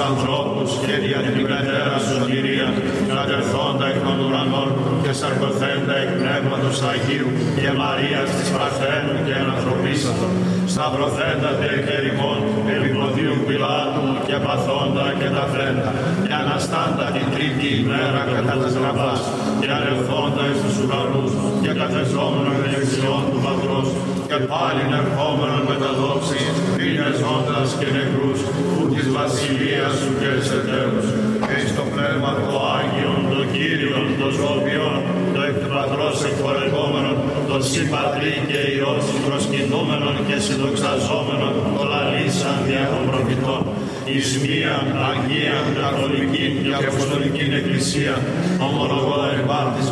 ανθρώπους και δια την ημετέρα σωτηρία, κατερθόντα εκ των ουρανών και σαρκωθέντα εκ Πνεύματος Αγίου και Μαρίας της Παρθένου και ενανθρωπίσατο, σταυρωθέντα τε ερημών επί ποδίου Πιλάτου και παθόντα και τα φρέντα, και αναστάντα την τρίτη ημέρα κατά τας γραφάς, και ανελθόντα εις τους ουρανούς και καθεζόμενον δεξιών του Πατρός, και πάλιν ερχόμενον με τα δόξη, είναι ζώντας και νεκρούς, που της βασιλείας σου και εις ετέρους, και εις το Πνεύμα το Άγιον, το Κύριον, το Ζωοποιόν, το εκ του Πατρός εκπορευόμενον, το Συμπατρί και Υιός προσκυνούμενον και συνδοξαζόμενον, το λαλήσαν δια των προφητών, εις μίαν Αγίαν Καθολική και Αποστολική Εκκλησία, ομολογώ εν πάτης